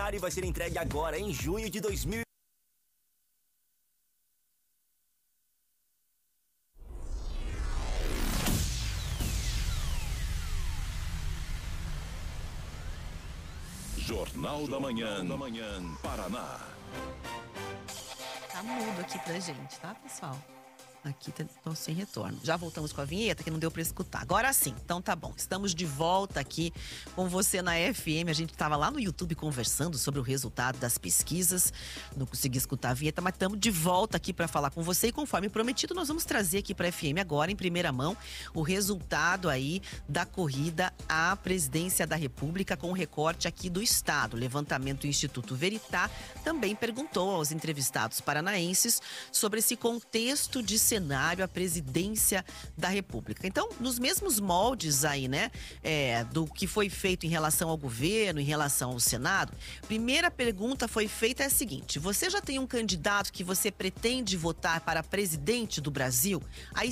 cenário vai ser entregue agora em junho de 2000. Jornal da Manhã, Paraná. Tá mudo aqui pra gente, tá, pessoal? Aqui tô sem retorno. Já voltamos com a vinheta, que não deu pra escutar. Agora sim, então tá bom. Estamos de volta aqui com você na FM. A gente tava lá no YouTube conversando sobre o resultado das pesquisas. Não consegui escutar a vinheta, mas estamos de volta aqui para falar com você. E conforme prometido, nós vamos trazer aqui pra FM agora, em primeira mão, o resultado aí da corrida à presidência da República com o recorte aqui do Estado. O levantamento do Instituto Veritá também perguntou aos entrevistados paranaenses sobre esse contexto de cenário à presidência da República. Então, nos mesmos moldes aí, né, do que foi feito em relação ao governo, em relação ao Senado, primeira pergunta foi feita é a seguinte: você já tem um candidato que você pretende votar para presidente do Brasil? Aí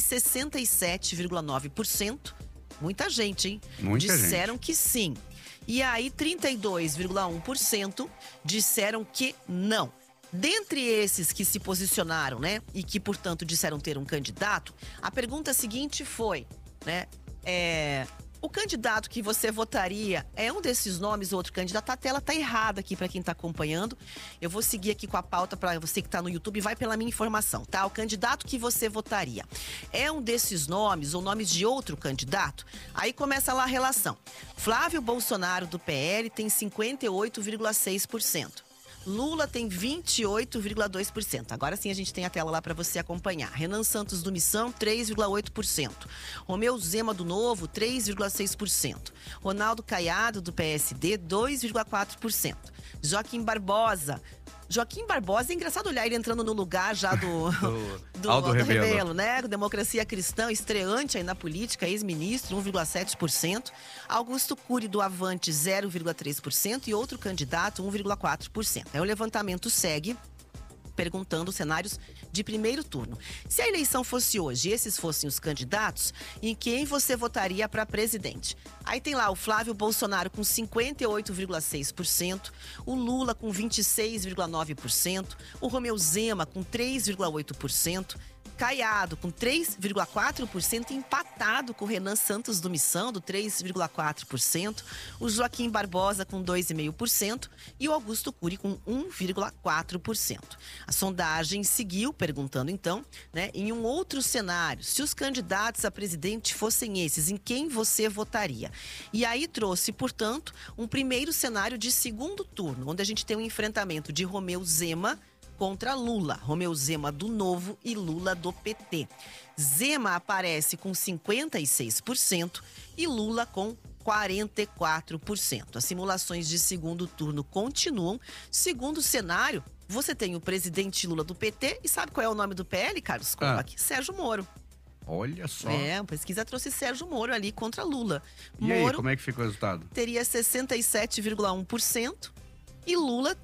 67,9%, muita gente, hein? Disseram que sim. E aí 32,1% disseram que não. Dentre esses que se posicionaram, né, e que, portanto, disseram ter um candidato, a pergunta seguinte foi, né, o candidato que você votaria é um desses nomes ou outro candidato? A tela tá errada aqui para quem tá acompanhando. Eu vou seguir aqui com a pauta para você que tá no YouTube, vai pela minha informação, tá? O candidato que você votaria é um desses nomes ou nomes de outro candidato? Aí começa lá a relação. Flávio Bolsonaro, do PL, tem 58,6%. Lula tem 28,2%. Agora sim a gente tem a tela lá para você acompanhar. Renan Santos do Missão, 3,8%. Romeu Zema do Novo, 3,6%. Ronaldo Caiado do PSD, 2,4%. Joaquim Barbosa, é engraçado olhar ele entrando no lugar já do Aldo Rebelo, né? Democracia Cristã, estreante aí na política, ex-ministro, 1,7%. Augusto Cury do Avante, 0,3%. E outro candidato, 1,4%. Aí o levantamento segue perguntando cenários de primeiro turno. Se a eleição fosse hoje e esses fossem os candidatos, em quem você votaria para presidente? Aí tem lá o Flávio Bolsonaro com 58,6%, o Lula com 26,9%, o Romeu Zema com 3,8%, Caiado com 3,4%, empatado com o Renan Santos do Missão, do 3,4%, o Joaquim Barbosa com 2,5% e o Augusto Cury com 1,4%. A sondagem seguiu perguntando então, né, em um outro cenário, se os candidatos a presidente fossem esses, em quem você votaria? E aí trouxe, portanto, um primeiro cenário de segundo turno, onde a gente tem um enfrentamento de Romeu Zema contra Lula. Romeu Zema do Novo e Lula do PT. Zema aparece com 56% e Lula com 44%. As simulações de segundo turno continuam. Segundo cenário, você tem o presidente Lula do PT e sabe qual é o nome do PL, Carlos? Aqui, Sérgio Moro. Olha só. A pesquisa trouxe Sérgio Moro ali contra Lula. E Moro aí, como é que fica o resultado? Teria 67,1%. E Lula,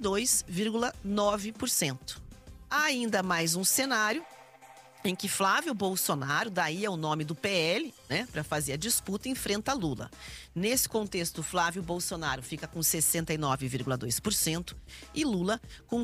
32,9%. Há ainda mais um cenário em que Flávio Bolsonaro, daí é o nome do PL, né, para fazer a disputa, enfrenta Lula. Nesse contexto, Flávio Bolsonaro fica com 69,2% e Lula com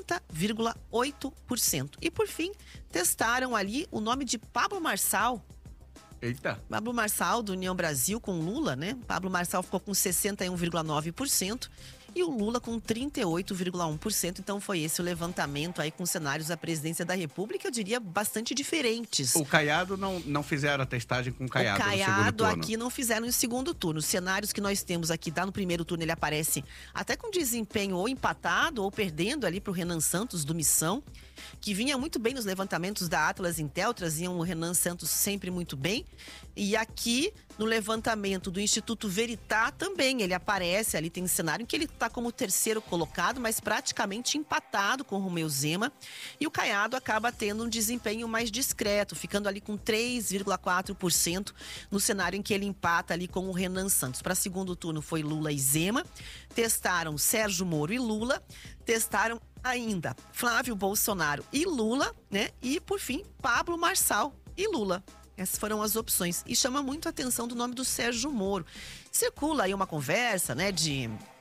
30,8%. E por fim, testaram ali o nome de Pablo Marçal. Eita! Pablo Marçal, do União Brasil, com Lula, né? Pablo Marçal ficou com 61,9%. E o Lula com 38,1%. Então foi esse o levantamento aí com cenários da presidência da República, eu diria, bastante diferentes. O Caiado não fizeram a testagem com o Caiado no segundo turno. O Caiado aqui não fizeram no segundo turno. Os cenários que nós temos aqui, no primeiro turno, ele aparece até com desempenho ou empatado ou perdendo ali pro Renan Santos do Missão, que vinha muito bem nos levantamentos da Atlas Intel, traziam o Renan Santos sempre muito bem. E aqui, no levantamento do Instituto Veritá, também ele aparece ali, tem um cenário em que ele está como terceiro colocado, mas praticamente empatado com o Romeu Zema. E o Caiado acaba tendo um desempenho mais discreto, ficando ali com 3,4% no cenário em que ele empata ali com o Renan Santos. Para segundo turno foi Lula e Zema, testaram Sérgio Moro e Lula, testaram ainda Flávio Bolsonaro e Lula, né? E, por fim, Pablo Marçal e Lula. Essas foram as opções. E chama muito a atenção do nome do Sérgio Moro. Circula aí uma conversa, né, de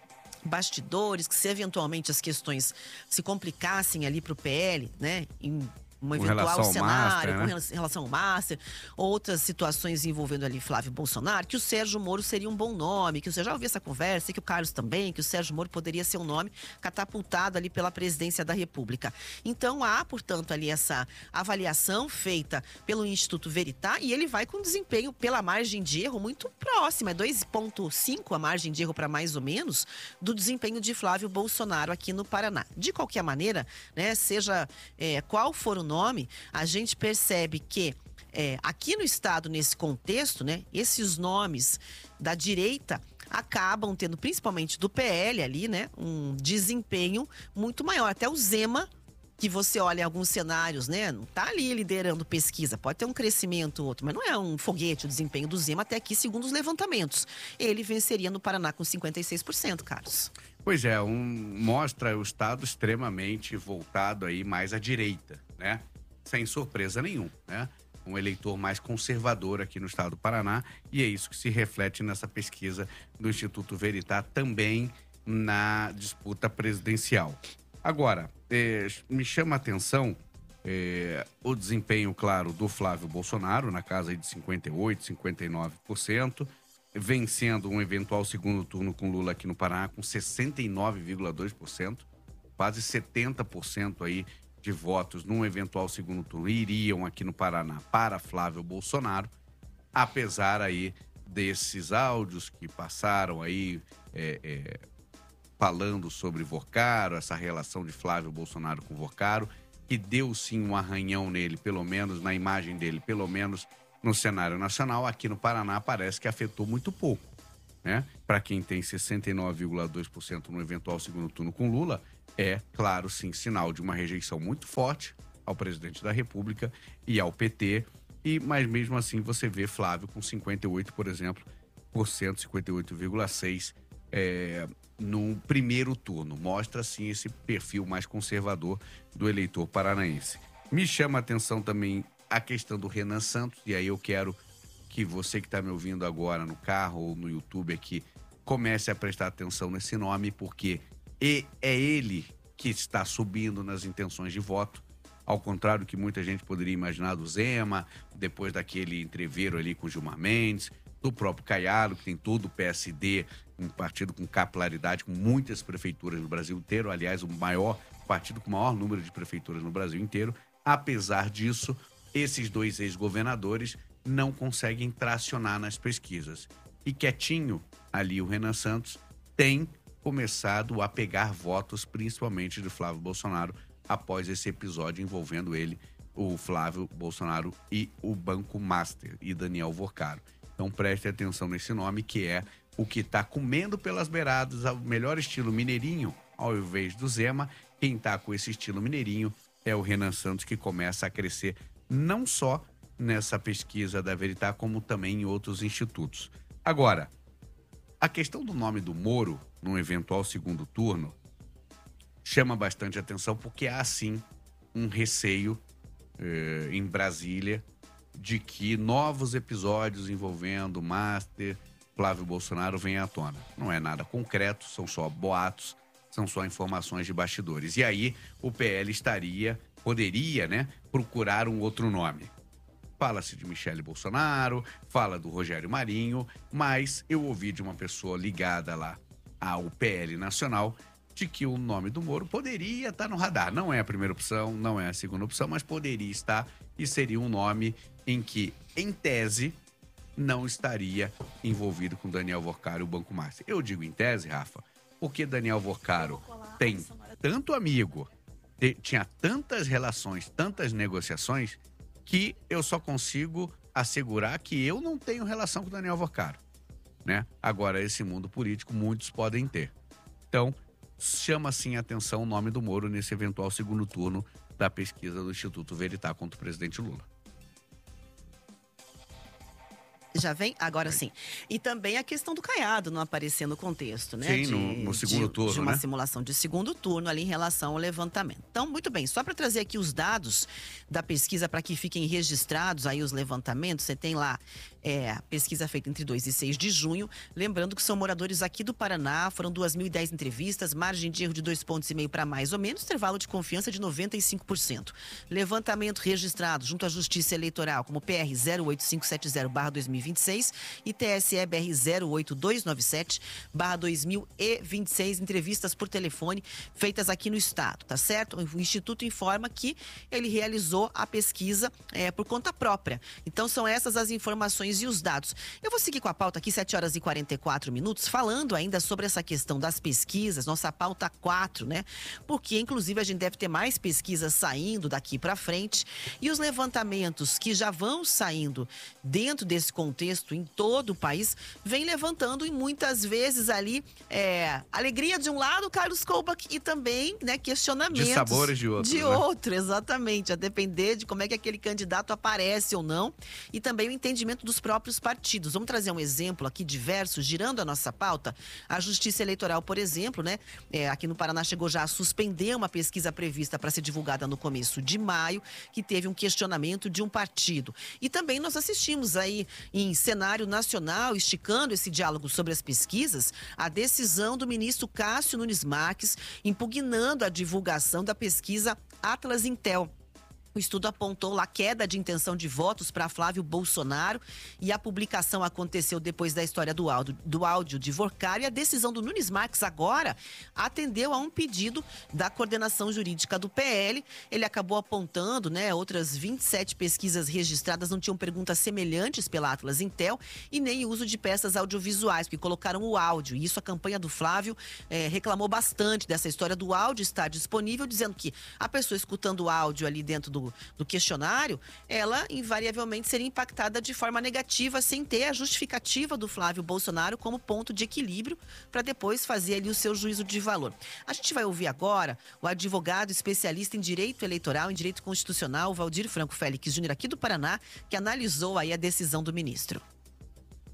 bastidores, que se eventualmente as questões se complicassem ali para o PL, né, em um eventual cenário, com relação ao Master, outras situações envolvendo ali Flávio Bolsonaro, que o Sérgio Moro seria um bom nome, que eu já ouvi essa conversa, e que o Carlos também, que o Sérgio Moro poderia ser um nome catapultado ali pela presidência da República. Então há, portanto, ali essa avaliação feita pelo Instituto Veritá, e ele vai com desempenho pela margem de erro muito próxima, é 2,5 a margem de erro para mais ou menos do desempenho de Flávio Bolsonaro aqui no Paraná. De qualquer maneira, né, seja qual for o nome, a gente percebe que aqui no estado, nesse contexto, né, esses nomes da direita acabam tendo, principalmente do PL ali, né, um desempenho muito maior. Até o Zema, que você olha em alguns cenários, né, não tá ali liderando pesquisa, pode ter um crescimento ou outro, mas não é um foguete o desempenho do Zema até aqui, segundo os levantamentos. Ele venceria no Paraná com 56%, Carlos. Pois é, mostra o estado extremamente voltado aí mais à direita, né? Sem surpresa nenhuma, né? Um eleitor mais conservador aqui no estado do Paraná, e é isso que se reflete nessa pesquisa do Instituto Veritá também na disputa presidencial. Agora, me chama a atenção o desempenho, claro, do Flávio Bolsonaro, na casa de 58%, 59%, vencendo um eventual segundo turno com Lula aqui no Paraná com 69,2%, quase 70% aí de votos num eventual segundo turno iriam aqui no Paraná para Flávio Bolsonaro, apesar aí desses áudios que passaram aí falando sobre Vorcaro, essa relação de Flávio Bolsonaro com Vorcaro, que deu sim um arranhão nele, pelo menos na imagem dele, pelo menos no cenário nacional. Aqui no Paraná parece que afetou muito pouco, né? Para quem tem 69,2% no eventual segundo turno com Lula, é, claro, sim, sinal de uma rejeição muito forte ao presidente da República e ao PT, mas mesmo assim você vê Flávio com 58%, por exemplo, 58,6% no primeiro turno. Mostra, sim, esse perfil mais conservador do eleitor paranaense. Me chama a atenção também a questão do Renan Santos, e aí eu quero que você que está me ouvindo agora no carro ou no YouTube aqui, comece a prestar atenção nesse nome, porque é ele que está subindo nas intenções de voto, ao contrário do que muita gente poderia imaginar do Zema, depois daquele entreveiro ali com Gilmar Mendes, do próprio Caiado, que tem todo o PSD, um partido com capilaridade, com muitas prefeituras no Brasil inteiro, aliás, o maior partido com o maior número de prefeituras no Brasil inteiro. Apesar disso, esses dois ex-governadores não conseguem tracionar nas pesquisas. E quietinho, ali o Renan Santos tem começado a pegar votos, principalmente de Flávio Bolsonaro, após esse episódio envolvendo ele, o Flávio Bolsonaro e o Banco Master e Daniel Vorcaro. Então preste atenção nesse nome, que é o que está comendo pelas beiradas, o melhor estilo mineirinho, ao invés do Zema. Quem está com esse estilo mineirinho é o Renan Santos, que começa a crescer não só nessa pesquisa da Veritá, como também em outros institutos. Agora, a questão do nome do Moro, num eventual segundo turno, chama bastante atenção, porque há, sim, um receio em Brasília de que novos episódios envolvendo Master, Flávio Bolsonaro venham à tona. Não é nada concreto, são só boatos, são só informações de bastidores. E aí o PL poderia, né, procurar um outro nome. Fala-se de Michele Bolsonaro, fala do Rogério Marinho, mas eu ouvi de uma pessoa ligada lá ao PL Nacional de que o nome do Moro poderia estar no radar. Não é a primeira opção, não é a segunda opção, mas poderia estar, e seria um nome em que, em tese, não estaria envolvido com Daniel Vorcaro e o Banco Master. Eu digo em tese, Rafa, porque Daniel Vorcaro tem tanto amigo, tinha tantas relações, tantas negociações, que eu só consigo assegurar que eu não tenho relação com Daniel Vorcaro, né? Agora, esse mundo político, muitos podem ter. Então, chama sim a atenção o nome do Moro nesse eventual segundo turno da pesquisa do Instituto Veritá contra o presidente Lula. Já vem? Agora sim. E também a questão do Caiado não aparecer no contexto, né? Sim, no segundo turno, de uma né? simulação de segundo turno ali em relação ao levantamento. Então, muito bem, só para trazer aqui os dados da pesquisa para que fiquem registrados aí os levantamentos, você tem lá a pesquisa feita entre 2 e 6 de junho. Lembrando que são moradores aqui do Paraná, foram 2.010 entrevistas, margem de erro de 2,5 pontos para mais ou menos, intervalo de confiança de 95%. Levantamento registrado junto à Justiça Eleitoral como PR 08570/2026 e TSE BR 08297/2026, entrevistas por telefone feitas aqui no estado, tá certo? O Instituto informa que ele realizou a pesquisa por conta própria. Então são essas as informações e os dados. Eu vou seguir com a pauta aqui, 7 horas e 44 minutos, falando ainda sobre essa questão das pesquisas, nossa pauta 4, né? Porque, inclusive, a gente deve ter mais pesquisas saindo daqui para frente. E os levantamentos que já vão saindo dentro desse contexto em todo o país, vem levantando e muitas vezes ali alegria de um lado, Carlos Koubach, e também, né, questionamentos. De sabores de outro. De outro, exatamente. A depender de como é que aquele candidato aparece ou não. E também o entendimento dos próprios partidos. Vamos trazer um exemplo aqui diverso, girando a nossa pauta. A Justiça Eleitoral, por exemplo, né, aqui no Paraná chegou já a suspender uma pesquisa prevista para ser divulgada no começo de maio, que teve um questionamento de um partido. E também nós assistimos aí em cenário nacional, esticando esse diálogo sobre as pesquisas, a decisão do ministro Cássio Nunes Marques, impugnando a divulgação da pesquisa Atlas Intel. O estudo apontou lá queda de intenção de votos para Flávio Bolsonaro e a publicação aconteceu depois da história do áudio de Vorcari. E a decisão do Nunes Marques agora atendeu a um pedido da coordenação jurídica do PL. Ele acabou apontando, né, outras 27 pesquisas registradas não tinham perguntas semelhantes pela Atlas Intel e nem uso de peças audiovisuais, porque colocaram o áudio. E isso a campanha do Flávio reclamou bastante dessa história do áudio estar disponível, dizendo que a pessoa escutando o áudio ali dentro do questionário, ela invariavelmente seria impactada de forma negativa, sem ter a justificativa do Flávio Bolsonaro como ponto de equilíbrio para depois fazer ali o seu juízo de valor. A gente vai ouvir agora o advogado especialista em direito eleitoral, em direito constitucional, Valdir Franco Félix Júnior, aqui do Paraná, que analisou aí a decisão do ministro.